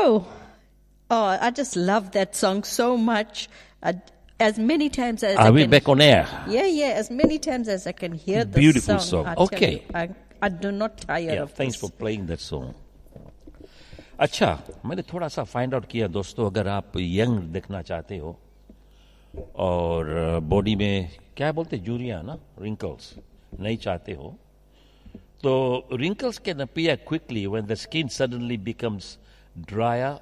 I just love that song so much. As many times as Are we back on air? Yeah. As many times as I can hear the Beautiful song. song. Okay. I do not tire of Thanks this. for playing that song. अच्छा, मैंने थोड़ा सा find out किया दोस्तों, अगर आप young दिखना चाहते हो और बॉडी में क्या बोलते जूरिया ना, रिंकल्स नहीं चाहते हो, तो wrinkles can appear quickly when the skin suddenly becomes drier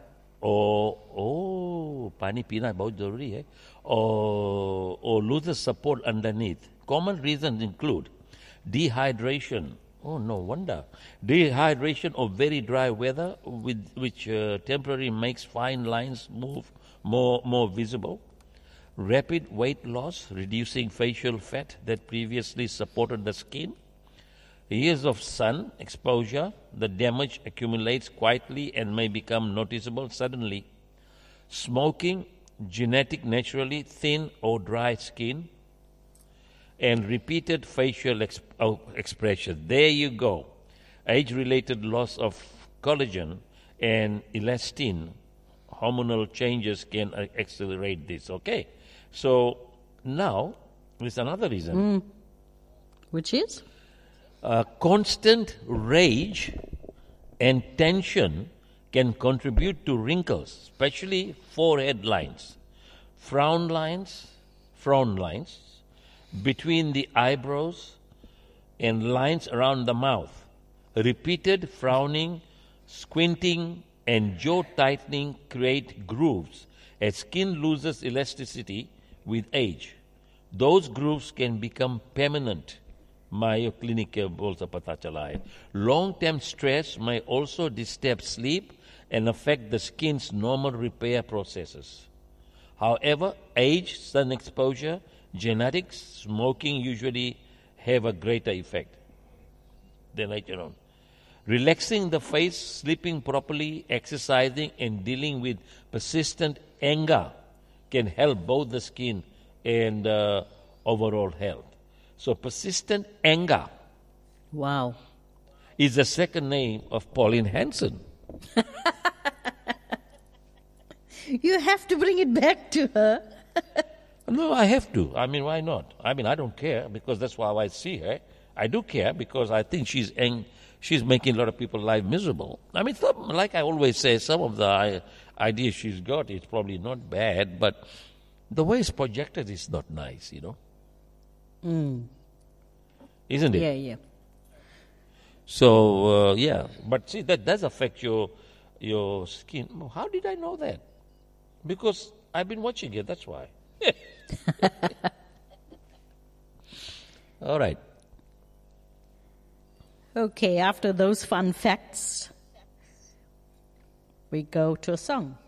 or पानी पीना बहुत जरूरी है, or loses support underneath. Common reasons include dehydration. Oh, no wonder. Dehydration or very dry weather, which temporarily makes fine lines move more visible. Rapid weight loss, reducing facial fat that previously supported the skin. Years of sun exposure, the damage accumulates quietly and may become noticeable suddenly. Smoking, genetic naturally thin or dry skin, and repeated facial expression. There you go. Age-related loss of collagen and elastin, hormonal changes can accelerate this, okay? So now, there's another reason. Which is? Constant rage and tension can contribute to wrinkles, especially forehead lines, frown lines, between the eyebrows, and lines around the mouth. Repeated frowning, squinting, and jaw tightening create grooves as skin loses elasticity with age. Those grooves can become permanent. Mayo Clinic के बोल से पता चला है. Long-term stress may also disturb sleep and affect the skin's normal repair processes. However, age, sun exposure, genetics, smoking usually have a greater effect than later on. Relaxing the face, sleeping properly, exercising, and dealing with persistent anger can help both the skin and overall health. So persistent anger. Wow. Is the second name of Pauline Hanson. You have to bring it back to her. No, I have to. I mean, why not? I mean, I don't care because that's why I see her. I do care because I think she's making a lot of people's life miserable. I mean, like I always say, some of the ideas she's got is probably not bad, but the way it's projected is not nice, you know. Isn't it? Yeah. So, but see, that does affect your skin. How did I know that? Because I've been watching it, that's why. All right. Okay, after those fun facts, we go to a song.